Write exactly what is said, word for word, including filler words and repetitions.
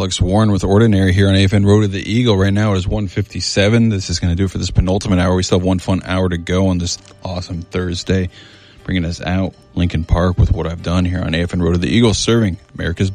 Alex Warren with Ordinary here on A F N Road to the Eagle. Right now it is one fifty-seven. This is going to do it for this penultimate hour. We still have one fun hour to go on this awesome Thursday. Bringing us out, Lincoln Park, with What I've Done here on A F N Road to the Eagle, serving America's